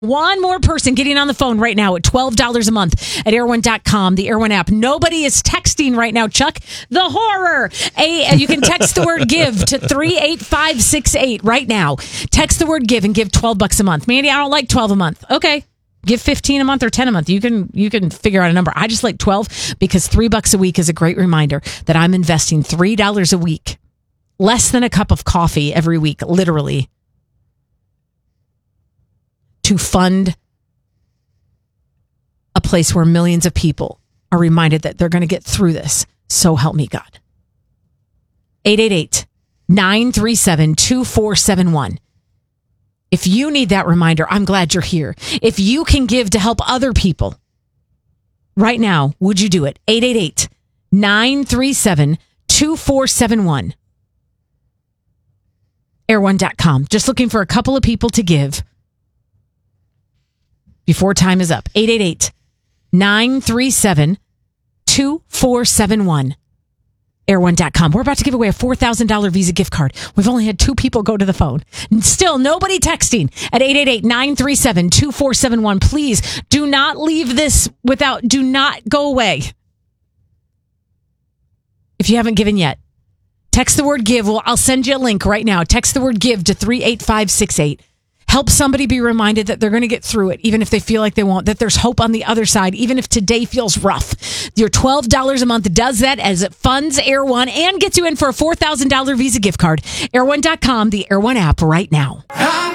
One more person getting on the phone right now at $12 a month at air1.com, the Air One app. Nobody is texting right now, Chuck. The horror. You can text the word give to 38568 right now. Text the word give and give $12 a month. Mandy, I don't like 12 a month. Okay. Give 15 a month or 10 a month. You can figure out a number. I just like 12 because $3 a week is a great reminder that I'm investing $3 a week, less than a cup of coffee every week, literally, to fund a place where millions of people are reminded that they're going to get through this. So help me God. 888-937-2471. If you need that reminder, I'm glad you're here. If you can give to help other people right now, would you do it? 888-937-2471. Air1.com. Just looking for a couple of people to give before time is up. 888-937-2471. Air1.com. We're about to give away a $4,000 Visa gift card. We've only had 2 people go to the phone. Still, nobody texting at 888-937-2471. Please do not leave this do not go away. If you haven't given yet, text the word give. I'll send you a link right now. Text the word give to 38568. Help somebody be reminded that they're going to get through it, even if they feel like they won't, that there's hope on the other side, even if today feels rough. Your $12 a month does that as it funds Air One and gets you in for a $4,000 Visa gift card. Air1.com, the Air One app right now.